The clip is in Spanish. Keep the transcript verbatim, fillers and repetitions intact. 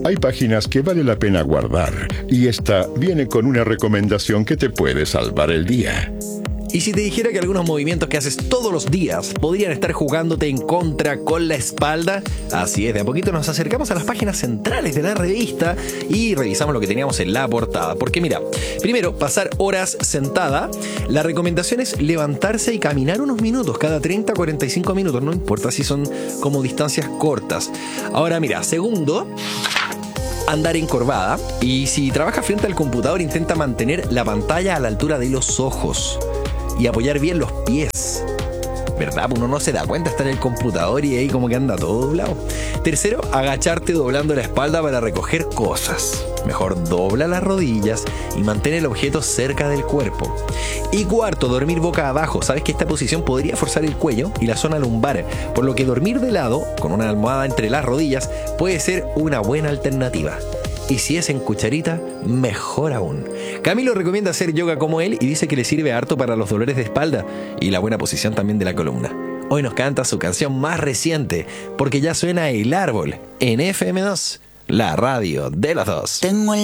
Hay páginas que vale la pena guardar, y esta viene con una recomendación que te puede salvar el día. Y si te dijera que algunos movimientos que haces todos los días podrían estar jugándote en contra con la espalda, así es, de a poquito nos acercamos a las páginas centrales de la revista y revisamos lo que teníamos en la portada. Porque mira, primero, pasar horas sentada. La recomendación es levantarse y caminar unos minutos, cada treinta a cuarenta y cinco minutos, no importa si son como distancias cortas. Ahora mira, segundo, andar encorvada. Y si trabajas frente al computador, intenta mantener la pantalla a la altura de los ojos y apoyar bien los pies, ¿verdad? Uno no se da cuenta, está en el computador y ahí como que anda todo doblado. Tercero, agacharte doblando la espalda para recoger cosas. Mejor dobla las rodillas y mantén el objeto cerca del cuerpo. Y cuarto, dormir boca abajo. Sabes que esta posición podría forzar el cuello y la zona lumbar, por lo que dormir de lado, con una almohada entre las rodillas, puede ser una buena alternativa. Y si es en cucharita, mejor aún. Camilo recomienda hacer yoga como él y dice que le sirve harto para los dolores de espalda y la buena posición también de la columna. Hoy nos canta su canción más reciente, porque ya suena El Árbol en F M dos, la radio de los dos. Tengo el